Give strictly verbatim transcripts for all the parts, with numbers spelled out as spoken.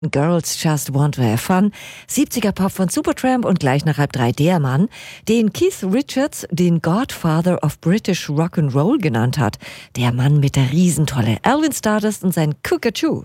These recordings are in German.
Girls Just Want to Have Fun, siebziger Pop von Supertramp und gleich nach halb drei der Mann, den Keith Richards den Godfather of British Rock'n'Roll genannt hat. Der Mann mit der Riesentolle, Alvin Stardust und sein Cuckoo.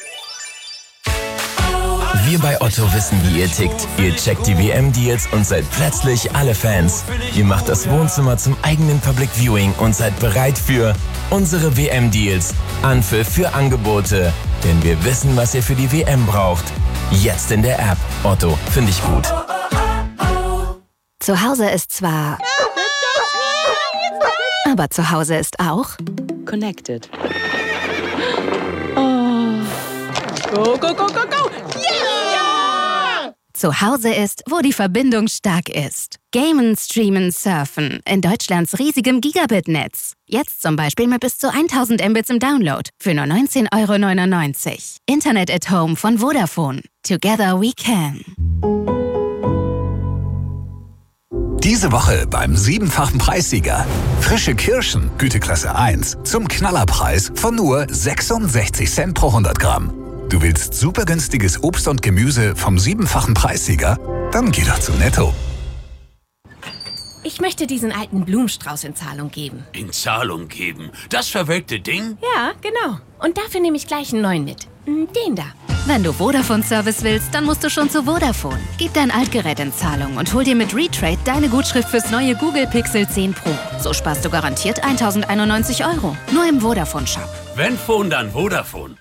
Wir bei Otto wissen, wie ihr tickt. Ihr checkt die W M-Deals und seid plötzlich alle Fans. Ihr macht das Wohnzimmer zum eigenen Public Viewing und seid bereit für unsere W M-Deals. Anpfiff für Angebote. Denn wir wissen, was ihr für die W M braucht. Jetzt in der App. Otto, finde ich gut. Zu Hause ist zwar... aber zu Hause ist auch... Connected. Oh. Go, go, go, go, go! Yeah! Zu Hause ist, wo die Verbindung stark ist. Gamen, streamen, surfen. In Deutschlands riesigem Gigabit-Netz. Jetzt zum Beispiel mit bis zu tausend Mbits im Download. Für nur neunzehn Euro neunundneunzig. Internet at Home von Vodafone. Together we can. Diese Woche beim siebenfachen Preissieger. Frische Kirschen, Güteklasse eins, zum Knallerpreis von nur sechsundsechzig Cent pro hundert Gramm. Du willst super günstiges Obst und Gemüse vom siebenfachen Preissieger? Dann geh doch zu Netto. Ich möchte diesen alten Blumenstrauß in Zahlung geben. In Zahlung geben? Das verwelkte Ding? Ja, genau. Und dafür nehme ich gleich einen neuen mit. Den da. Wenn du Vodafone-Service willst, dann musst du schon zu Vodafone. Gib dein Altgerät in Zahlung und hol dir mit Retrade deine Gutschrift fürs neue Google Pixel zehn Pro. So sparst du garantiert tausendeinundneunzig Euro. Nur im Vodafone-Shop. Wenn Phone, dann Vodafone.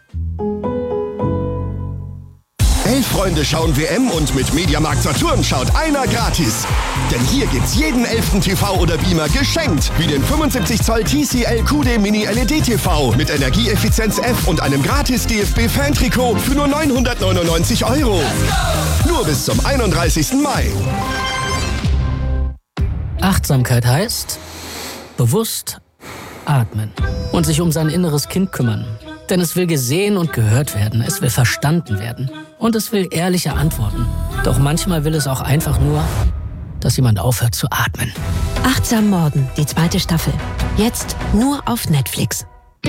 Elf Freunde schauen W M und mit Mediamarkt Saturn schaut einer gratis. Denn hier gibt's jeden elften T V oder Beamer geschenkt. Wie den fünfundsiebzig Zoll T C L Q D Mini L E D T V mit Energieeffizienz F und einem gratis D F B-Fan-Trikot für nur neunhundertneunundneunzig Euro. Nur bis zum einunddreißigsten Mai. Achtsamkeit heißt bewusst atmen und sich um sein inneres Kind kümmern. Denn es will gesehen und gehört werden, es will verstanden werden und es will ehrliche Antworten. Doch manchmal will es auch einfach nur, dass jemand aufhört zu atmen. Achtsam Morden, die zweite Staffel. Jetzt nur auf Netflix.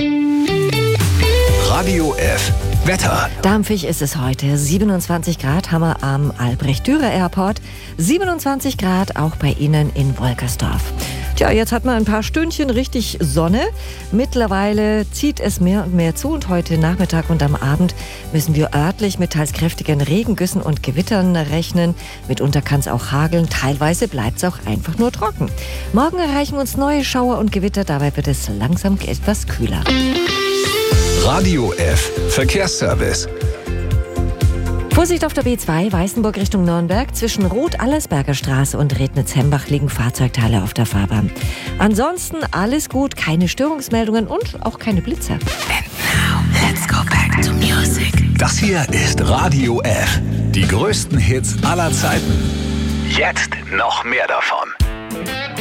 Radio F. Wetter. Dampfig ist es heute. siebenundzwanzig Grad haben wir am Albrecht-Dürer Airport. siebenundzwanzig Grad auch bei Ihnen in Wolkersdorf. Tja, jetzt hat man ein paar Stündchen richtig Sonne. Mittlerweile zieht es mehr und mehr zu und heute Nachmittag und am Abend müssen wir örtlich mit teils kräftigen Regengüssen und Gewittern rechnen. Mitunter kann es auch hageln, teilweise bleibt es auch einfach nur trocken. Morgen erreichen uns neue Schauer und Gewitter, dabei wird es langsam etwas kühler. Radio F. Verkehrsservice. Vorsicht auf der B zwei, Weißenburg Richtung Nürnberg. Zwischen Rot-Allersberger Straße und Rednitz-Hembach liegen Fahrzeugteile auf der Fahrbahn. Ansonsten alles gut, keine Störungsmeldungen und auch keine Blitzer. And now, let's go back to music. Das hier ist Radio F. Die größten Hits aller Zeiten. Jetzt noch mehr davon.